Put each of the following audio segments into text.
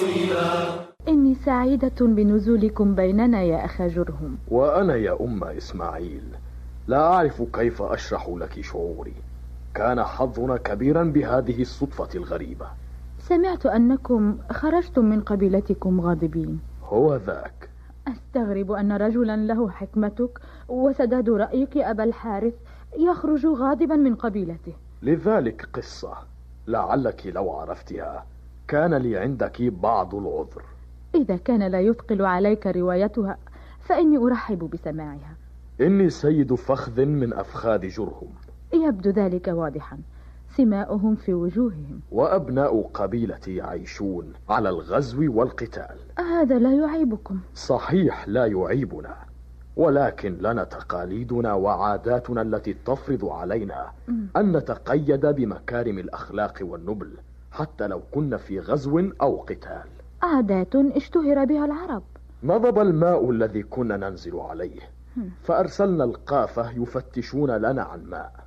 إني سعيدة بنزولكم بيننا يا أخا جرهم. وأنا يا أم إسماعيل لا أعرف كيف أشرح لك شعوري. كان حظنا كبيرا بهذه الصدفة الغريبة. سمعت أنكم خرجتم من قبيلتكم غاضبين. هو ذاك. أستغرب أن رجلا له حكمتك وسداد رأيك أبا الحارث يخرج غاضبا من قبيلته. لذلك قصة لعلك لو عرفتها كان لي عندك بعض العذر. إذا كان لا يثقل عليك روايتها فإني أرحب بسماعها. إني سيد فخذ من أفخاذ جرهم. يبدو ذلك واضحا، سماؤهم في وجوههم. وأبناء قبيلتي يعيشون على الغزو والقتال. هذا لا يعيبكم. صحيح لا يعيبنا، ولكن لنا تقاليدنا وعاداتنا التي تفرض علينا أن نتقيد بمكارم الأخلاق والنبل حتى لو كنا في غزو أو قتال. عادات اشتهر بها العرب. نضب الماء الذي كنا ننزل عليه فأرسلنا القافة يفتشون لنا عن ماء.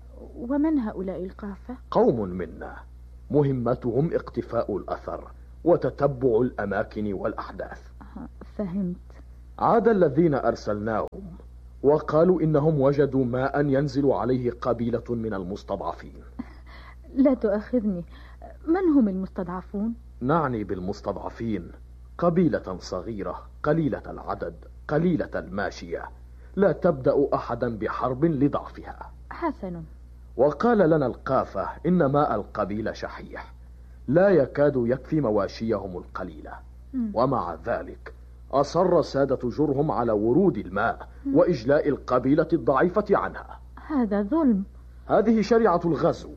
ومن هؤلاء القافة؟ قوم منا مهمتهم اقتفاء الأثر وتتبع الأماكن والأحداث. فهمت. عاد الذين أرسلناهم وقالوا إنهم وجدوا ماء ينزل عليه قبيلة من المستضعفين. لا تؤاخذني، من هم المستضعفون؟ نعني بالمستضعفين قبيلة صغيرة قليلة العدد قليلة الماشية لا تبدأ أحدا بحرب لضعفها. حسن. وقال لنا القافة إن ماء القبيلة شحيح لا يكاد يكفي مواشيهم القليلة. ومع ذلك أصر سادة جرهم على ورود الماء وإجلاء القبيلة الضعيفة عنها. هذا ظلم. هذه شريعة الغزو،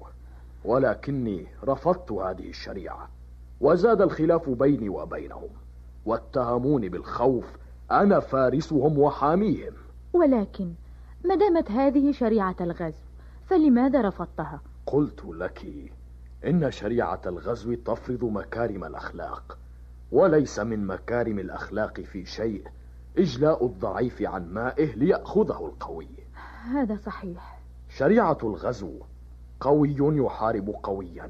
ولكني رفضت هذه الشريعة وزاد الخلاف بيني وبينهم واتهموني بالخوف. أنا فارسهم وحاميهم. ولكن ما دامت هذه شريعة الغزو فلماذا رفضتها؟ قلت لك إن شريعة الغزو تفرض مكارم الأخلاق، وليس من مكارم الأخلاق في شيء إجلاء الضعيف عن مائه ليأخذه القوي. هذا صحيح. شريعة الغزو قوي يحارب قويا،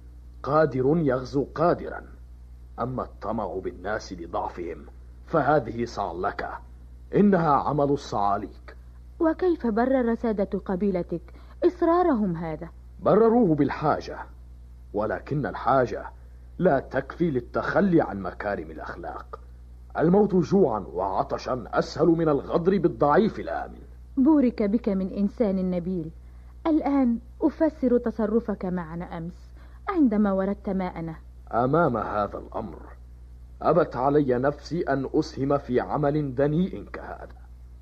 قادر يغزو قادرا. أما الطمع بالناس لضعفهم فهذه صعلكة، إنها عمل الصعاليك. وكيف برر سادة قبيلتك إصرارهم هذا؟ برروه بالحاجة، ولكن الحاجة لا تكفي للتخلي عن مكارم الأخلاق. الموت جوعا وعطشا أسهل من الغدر بالضعيف الآمن. بورك بك من إنسان نبيل. الآن أفسر تصرفك معنا أمس عندما وردت ماءنا. أمام هذا الأمر أبت علي نفسي أن أسهم في عمل دنيء كهذا،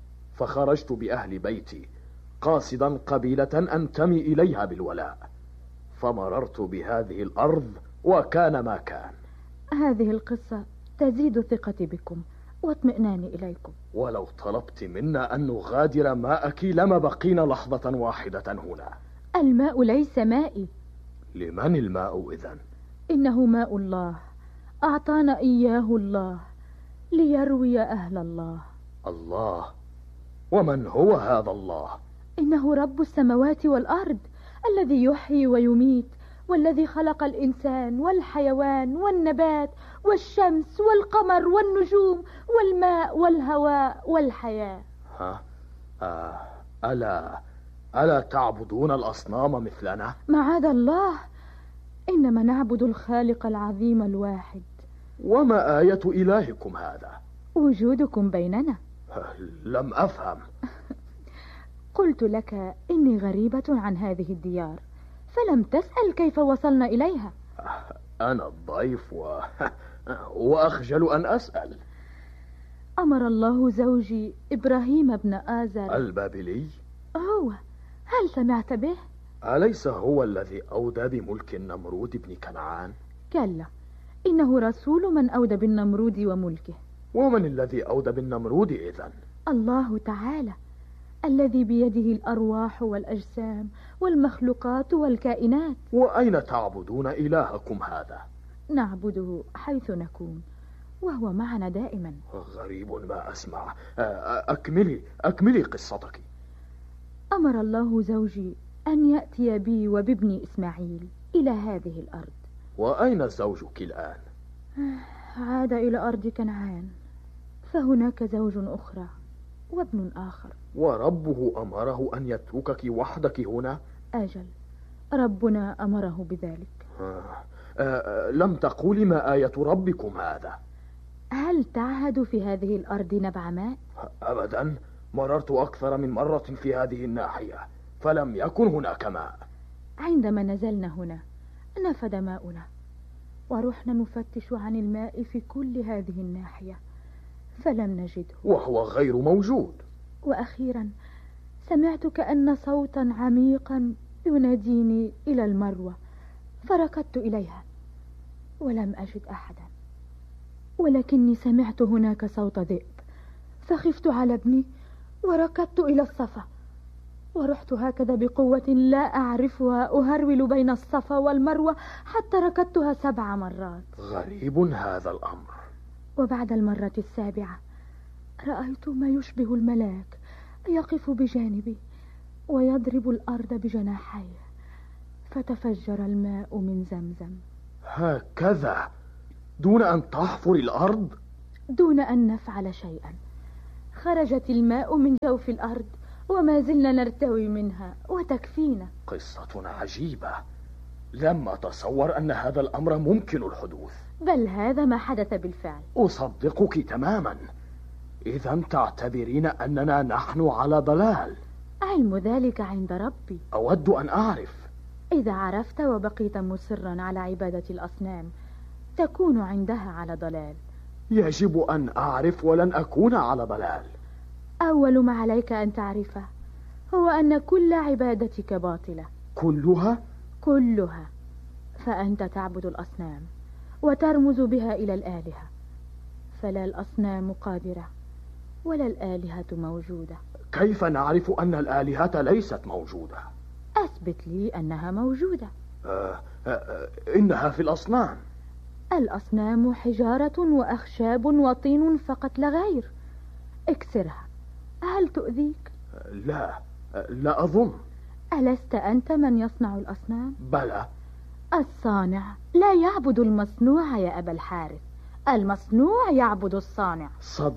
فخرجت بأهل بيتي قاصدا قبيلة أنتمي إليها بالولاء، فمررت بهذه الأرض وكان ما كان. هذه القصة تزيد ثقتي بكم واطمئناني إليكم. ولو طلبت منا أن نغادر ماءك لما بقينا لحظة واحدة هنا. الماء ليس مائي. لمن الماء إذن؟ إنه ماء الله، أعطانا إياه الله ليروي أهل الله. الله؟ ومن هو هذا الله؟ إنه رب السماوات والأرض الذي يحيي ويميت، والذي خلق الإنسان والحيوان والنبات والشمس والقمر والنجوم والماء والهواء والحياة. ألا تعبدون الأصنام مثلنا؟ معاذ الله، إنما نعبد الخالق العظيم الواحد. وما آية إلهكم هذا؟ وجودكم بيننا. لم أفهم. قلت لك إني غريبة عن هذه الديار، فلم تسأل كيف وصلنا إليها. أنا الضيف وأخجل أن أسأل. أمر الله زوجي إبراهيم بن آزر البابلي. هو، هل سمعت به؟ أليس هو الذي أودى بملك النمرود بن كنعان؟ كلا، إنه رسول من أودى بالنمرود وملكه. ومن الذي أودى بالنمرود إذن؟ الله تعالى، الذي بيده الأرواح والأجسام والمخلوقات والكائنات. وأين تعبدون إلهكم هذا؟ نعبده حيث نكون، وهو معنا دائما. غريب ما أسمع. أكملي قصتك. أمر الله زوجي أن يأتي بي وبابني إسماعيل إلى هذه الأرض. وأين زوجك الآن؟ عاد إلى أرض كنعان، فهناك زوج أخرى وابن آخر. وربه أمره أن يتركك وحدك هنا؟ أجل، ربنا أمره بذلك. لم تقولي ما آية ربكم هذا؟ هل تعهد في هذه الأرض نبع ماء؟ أبدا، مررت أكثر من مرة في هذه الناحية فلم يكن هناك ماء. عندما نزلنا هنا نفد ماؤنا، ورحنا نفتش عن الماء في كل هذه الناحية فلم نجده، وهو غير موجود. وأخيرا سمعت كأن صوتا عميقا يناديني إلى المروة، فركضت إليها ولم أجد أحدا، ولكني سمعت هناك صوت ذئب، فخفت على ابني وركضت إلى الصفا، ورحت هكذا بقوة لا أعرفها أهرول بين الصفا والمروة حتى ركضتها 7 مرات. غريب هذا الأمر. وبعد المرة 7 رأيت ما يشبه الملاك يقف بجانبي ويضرب الأرض بجناحيه، فتفجر الماء من زمزم. هكذا دون أن تحفر الأرض؟ دون أن نفعل شيئا. خرجت الماء من جوف الأرض وما زلنا نرتوي منها وتكفينا. قصة عجيبة، لم أتصور أن هذا الأمر ممكن الحدوث. بل هذا ما حدث بالفعل. أصدقك تماما. إذا تعتبرين أننا نحن على ضلال؟ علم ذلك عند ربي. أود أن أعرف. إذا عرفت وبقيت مصرا على عبادة الأصنام تكون عندها على ضلال. يجب أن أعرف ولن أكون على ضلال. أول ما عليك أن تعرفه هو أن كل عبادتك باطلة. كلها؟ كلها. فأنت تعبد الأصنام وترمز بها إلى الآلهة، فلا الأصنام قادرة ولا الآلهة موجودة. كيف نعرف أن الآلهة ليست موجودة؟ أثبت لي أنها موجودة. إنها في الأصنام. الأصنام حجارة وأخشاب وطين فقط لا غير. اكسرها، هل تؤذيك؟ لا أظن. ألست أنت من يصنع الأصنام؟ بلى. الصانع لا يعبد المصنوع يا أبا الحارث، المصنوع يعبد الصانع.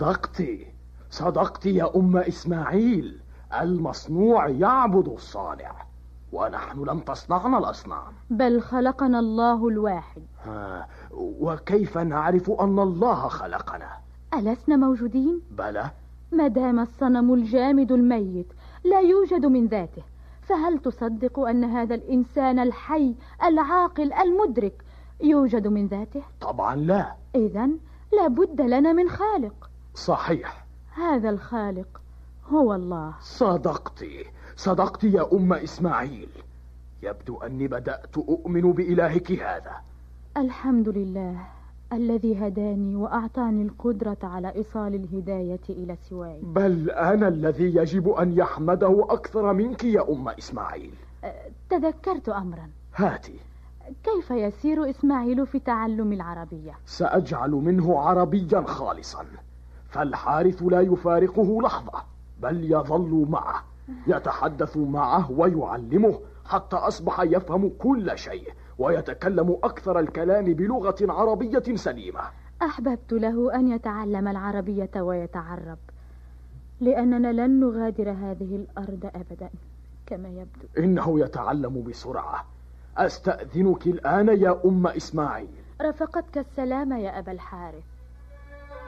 صدقت يا أم إسماعيل، المصنوع يعبد الصانع، ونحن لم تصنعنا الأصنام، بل خلقنا الله الواحد. وكيف نعرف أن الله خلقنا؟ ألسنا موجودين؟ بلى. ما دام الصنم الجامد الميت لا يوجد من ذاته، فهل تصدق أن هذا الإنسان الحي العاقل المدرك يوجد من ذاته؟ طبعا لا. إذن لا بد لنا من خالق. صحيح. هذا الخالق هو الله. صدقت يا أم إسماعيل. يبدو أني بدأت أؤمن بإلهك هذا. الحمد لله الذي هداني وأعطاني القدرة على إيصال الهداية إلى سواي. بل أنا الذي يجب أن يحمده أكثر منك يا أم إسماعيل. تذكرت أمرا. هاتي. كيف يسير إسماعيل في تعلم العربية؟ سأجعل منه عربيا خالصا، فالحارث لا يفارقه لحظة، بل يظل معه، يتحدث معه ويعلمه حتى أصبح يفهم كل شيء ويتكلم أكثر الكلام بلغة عربية سليمة. أحببت له أن يتعلم العربية ويتعرب، لأننا لن نغادر هذه الأرض أبدا كما يبدو. إنه يتعلم بسرعة. أستأذنك الآن يا أم إسماعيل. رافقتك السلامة يا أبا الحارث.